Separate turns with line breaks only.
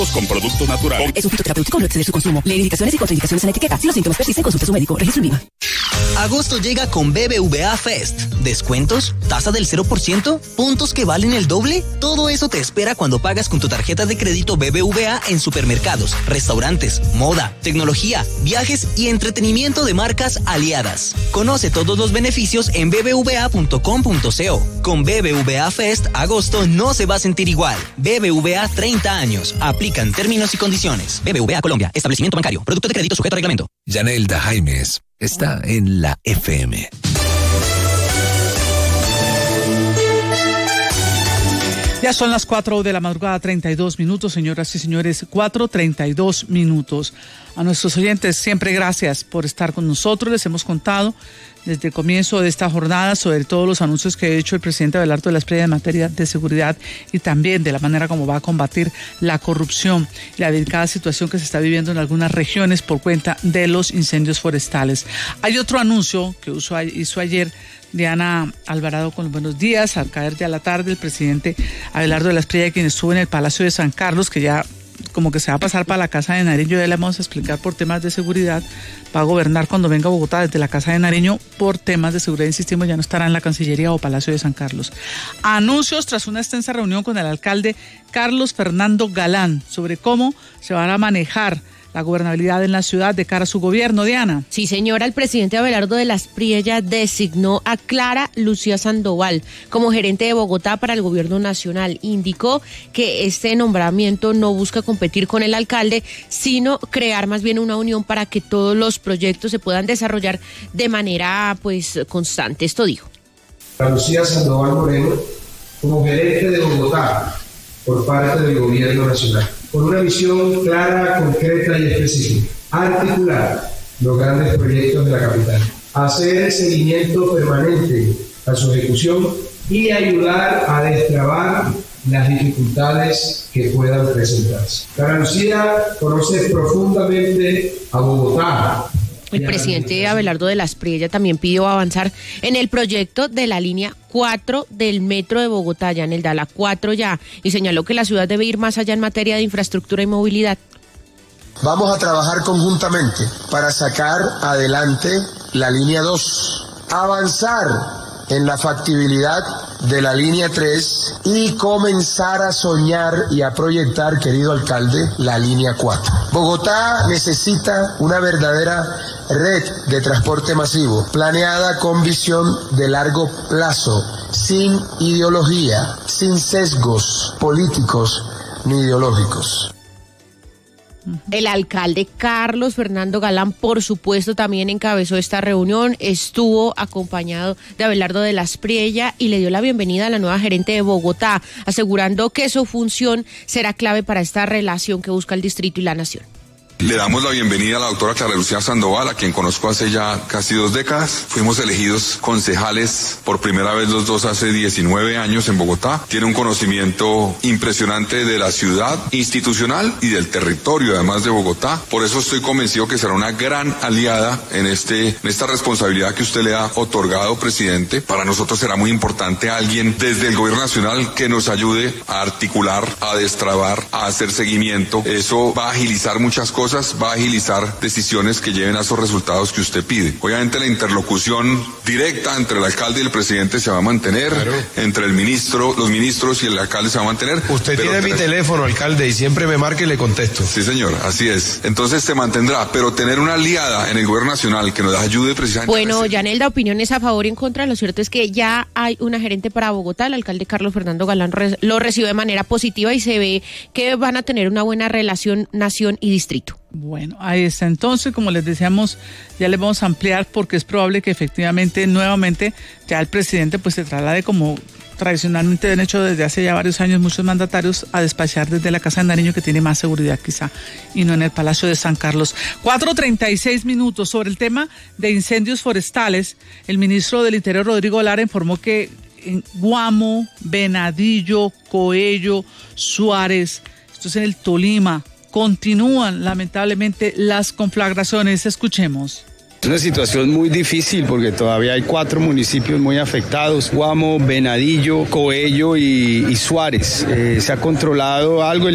con productos naturales.
Es un fitoterapéutico, no exceder su consumo. Lee indicaciones y contraindicaciones en la etiqueta. Si los síntomas persisten, consulte a su médico. Registro INVIMA.
Agosto llega con BBVA Fest. ¿Descuentos? ¿Tasa del 0%? ¿Puntos que valen el doble? Todo eso te espera cuando pagas con tu tarjeta de crédito BBVA en supermercados, restaurantes, moda, tecnología, viajes y entretenimiento de marcas aliadas. Conoce todos los beneficios en bbva.com.co. Con BBVA Fest, agosto no se va a sentir igual. BBVA 30 años. Aplican términos y condiciones. BBVA Colombia. Establecimiento bancario. Producto de crédito sujeto a reglamento.
Yanelda Jaimes está en la FM.
Ya son las 4 de la madrugada, 32 minutos, señoras y señores, 4:32 minutos. A nuestros oyentes, siempre gracias por estar con nosotros. Les hemos contado desde el comienzo de esta jornada sobre todos los anuncios que ha hecho el presidente Abelardo de la Espriella en materia de seguridad y también de la manera como va a combatir la corrupción y la delicada situación que se está viviendo en algunas regiones por cuenta de los incendios forestales. Hay otro anuncio que hizo ayer Diana Alvarado con los buenos días. Al caer ya la tarde, el presidente Abelardo de la Espriella, quien estuvo en el Palacio de San Carlos, que ya como que se va a pasar para la Casa de Nariño, ya le vamos a explicar por temas de seguridad, va a gobernar cuando venga a Bogotá desde la Casa de Nariño por temas de seguridad, insistimos, ya no estará en la Cancillería o Palacio de San Carlos. Anuncios tras una extensa reunión con el alcalde Carlos Fernando Galán sobre cómo se van a manejar la gobernabilidad en la ciudad de cara a su gobierno, Diana.
Sí, señora, el presidente Abelardo de la Espriella designó a Clara Lucía Sandoval como gerente de Bogotá para el gobierno nacional. Indicó que este nombramiento no busca competir con el alcalde, sino crear más bien una unión para que todos los proyectos se puedan desarrollar de manera constante. Esto dijo.
Clara Lucía Sandoval Moreno como gerente de Bogotá por parte del gobierno nacional, con una visión clara, concreta y específica: articular los grandes proyectos de la capital, hacer seguimiento permanente a su ejecución y ayudar a destrabar las dificultades que puedan presentarse. Clara Lucía conoce profundamente a Bogotá.
El presidente Abelardo de la Espriella también pidió avanzar en el proyecto de la línea 4 del metro de Bogotá, ya en el la 4 ya, y señaló que la ciudad debe ir más allá en materia de infraestructura y movilidad.
Vamos a trabajar conjuntamente para sacar adelante la línea 2, avanzar en la factibilidad de la línea 3 y comenzar a soñar y a proyectar, querido alcalde, la línea 4. Bogotá necesita una verdadera red de transporte masivo, planeada con visión de largo plazo, sin ideología, sin sesgos políticos ni ideológicos.
El alcalde Carlos Fernando Galán, por supuesto, también encabezó esta reunión, estuvo acompañado de Abelardo de la Espriella y le dio la bienvenida a la nueva gerente de Bogotá, asegurando que su función será clave para esta relación que busca el distrito y la nación.
Le damos la bienvenida a la doctora Clara Lucía Sandoval, a quien conozco hace ya casi 2 décadas. Fuimos elegidos concejales por primera vez los dos hace 19 años en Bogotá. Tiene un conocimiento impresionante de la ciudad institucional y del territorio, además de Bogotá. Por eso estoy convencido que será una gran aliada en esta responsabilidad que usted le ha otorgado, presidente. Para nosotros será muy importante alguien desde el gobierno nacional que nos ayude a articular, a destrabar, a hacer seguimiento. Eso va a agilizar muchas cosas, va a agilizar decisiones que lleven a esos resultados que usted pide. Obviamente la interlocución directa entre el alcalde y el presidente se va a mantener, claro. Entre el ministro, los ministros y el alcalde se va a mantener.
Usted tiene mi teléfono, alcalde, y siempre me marca y le contesto.
Sí, señor, así es. Entonces se mantendrá, pero tener una aliada en el gobierno nacional que nos ayude precisamente.
Bueno, Yanelda, opiniones a favor y en contra. Lo cierto es que ya hay una gerente para Bogotá. El alcalde Carlos Fernando Galán lo recibe de manera positiva y se ve que van a tener una buena relación nación y distrito.
Bueno, ahí está. Entonces, como les decíamos, ya les vamos a ampliar porque es probable que efectivamente, nuevamente, ya el presidente pues se traslade como tradicionalmente han hecho desde hace ya varios años muchos mandatarios a despachar desde la Casa de Nariño, que tiene más seguridad quizá, y no en el Palacio de San Carlos. 4:36 minutos. Sobre el tema de incendios forestales, el ministro del Interior, Rodrigo Lara, informó que en Guamo, Venadillo, Coello, Suárez, esto es en el Tolima, continúan lamentablemente las conflagraciones. Escuchemos.
Es una situación muy difícil porque todavía hay 4 municipios muy afectados: Guamo, Venadillo, Coello y Suárez. Se ha controlado algo.